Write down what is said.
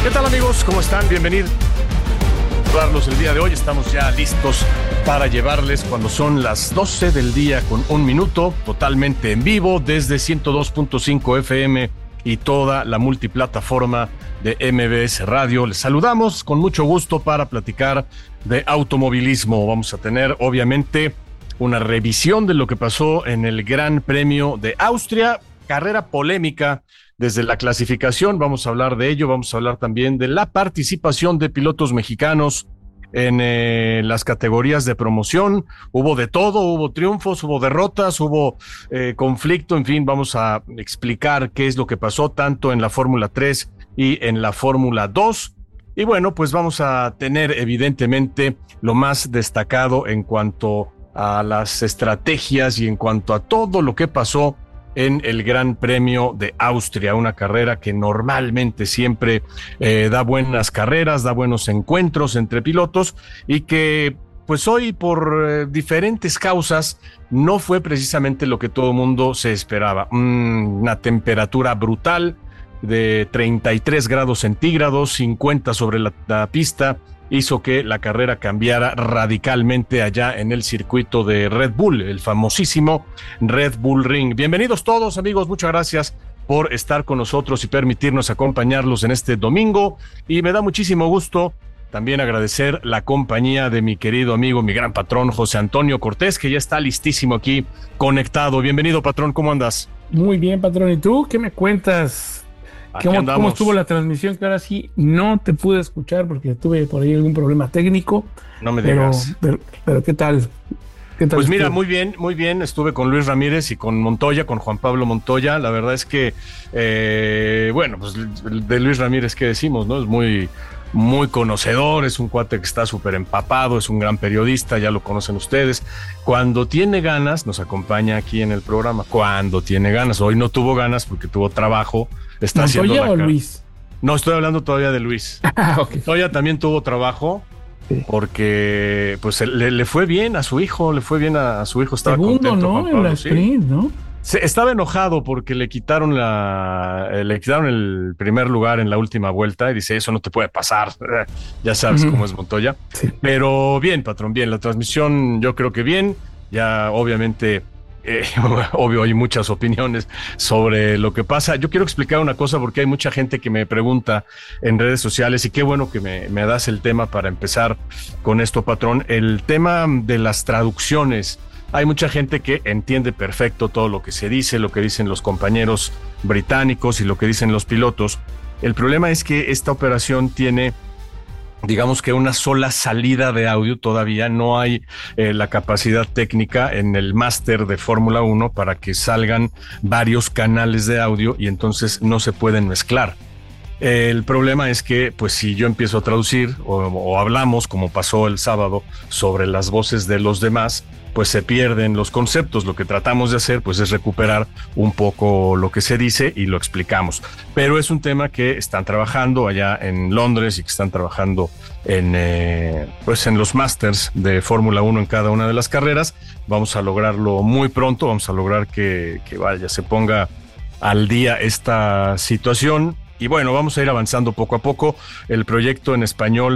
¿Qué tal, amigos? ¿Cómo están? Bienvenidos el día de hoy. Estamos ya listos para llevarles cuando son las 12 del día con un minuto, totalmente en vivo desde 102.5 FM y toda la multiplataforma de MBS Radio. Les saludamos con mucho gusto para platicar de automovilismo. Vamos a tener, obviamente, una revisión de lo que pasó en el Gran Premio de Austria, carrera polémica desde la clasificación. Vamos a hablar de ello, vamos a hablar también de la participación de pilotos mexicanos en las categorías de promoción. Hubo de todo, hubo triunfos, hubo derrotas, hubo conflicto, en fin, vamos a explicar qué es lo que pasó tanto en la Fórmula 3 y en la Fórmula 2. Y bueno, pues vamos a tener evidentemente lo más destacado en cuanto a las estrategias y en cuanto a todo lo que pasó en el Gran Premio de Austria, una carrera que normalmente siempre da buenas carreras, da buenos encuentros entre pilotos y que pues hoy por diferentes causas no fue precisamente lo que todo el mundo se esperaba. Una temperatura brutal de 33 grados centígrados, 50 sobre la pista, hizo que la carrera cambiara radicalmente allá en el circuito de Red Bull, el famosísimo Red Bull Ring. Bienvenidos todos, amigos, muchas gracias por estar con nosotros y permitirnos acompañarlos en este domingo, y me da muchísimo gusto también agradecer la compañía de mi querido amigo, mi gran patrón, José Antonio Cortés, que ya está listísimo aquí, conectado. Bienvenido, patrón, ¿cómo andas? Muy bien, patrón, ¿y tú qué me cuentas? ¿Cómo estuvo la transmisión? Que ahora sí no te pude escuchar porque tuve por ahí algún problema técnico. No me digas. Pero ¿qué tal? Pues mira, muy bien. Estuve con Luis Ramírez y con Montoya, con Juan Pablo Montoya. La verdad es que, bueno, pues de Luis Ramírez, ¿qué decimos, no? Es muy conocedor, es un cuate que está súper empapado, es un gran periodista, ya lo conocen ustedes. Cuando tiene ganas, nos acompaña aquí en el programa. Cuando tiene ganas. Hoy no tuvo ganas porque tuvo trabajo. Está haciendo ¿Montoya o Luis? No, estoy hablando todavía de Luis. Okay. Montoya también tuvo trabajo, sí, porque pues le fue bien a su hijo, estaba segundo, contento. ¿no? En la sprint, sí, ¿no? Estaba enojado porque le quitaron el primer lugar en la última vuelta y dice, eso no te puede pasar. Ya sabes cómo es Montoya. Sí. Pero bien, patrón, bien. La transmisión yo creo que bien. Ya obviamente, obvio, hay muchas opiniones sobre lo que pasa. Yo quiero explicar una cosa porque hay mucha gente que me pregunta en redes sociales, y qué bueno que me das el tema para empezar con esto, patrón. El tema de las traducciones. Hay mucha gente que entiende perfecto todo lo que se dice, lo que dicen los compañeros británicos y lo que dicen los pilotos. El problema es que esta operación tiene, digamos que una sola salida de audio. Todavía no hay la capacidad técnica en el máster de Fórmula 1 para que salgan varios canales de audio y entonces no se pueden mezclar. El problema es que, pues, si yo empiezo a traducir o hablamos, como pasó el sábado, sobre las voces de los demás, pues se pierden los conceptos. Lo que tratamos de hacer, pues, es recuperar un poco lo que se dice y lo explicamos. Pero es un tema que están trabajando allá en Londres y que están trabajando pues en los Masters de Fórmula 1 en cada una de las carreras. Vamos a lograrlo muy pronto, vamos a lograr que se ponga al día esta situación. Y bueno, vamos a ir avanzando poco a poco. El proyecto en español